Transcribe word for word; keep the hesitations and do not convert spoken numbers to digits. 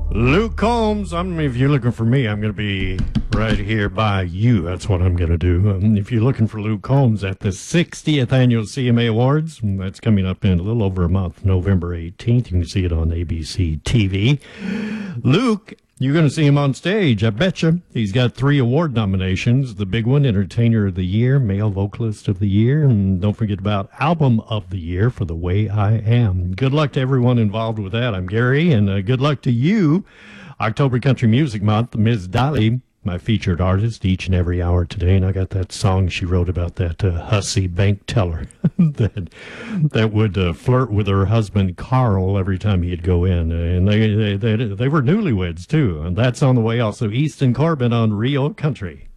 Luke Combs, I'm, if you're looking for me, I'm going to be right here by you. That's what I'm going to do. Um, if you're looking for Luke Combs at the sixtieth Annual C M A Awards, that's coming up in a little over a month, November eighteenth. You can see it on A B C T V. Luke, you're going to see him on stage, I betcha. He's got three award nominations. The big one, Entertainer of the Year, Male Vocalist of the Year, and don't forget about Album of the Year for The Way I Am. Good luck to everyone involved with that. I'm Gary, and uh, good luck to you. October Country Music Month, Miz Dolly, my featured artist each and every hour today, and I got that song she wrote about that uh, hussy bank teller that that would uh, flirt with her husband Carl every time he'd go in, and they they they, they were newlyweds too, and that's on the way. Also, Easton Corbin on Rio Country.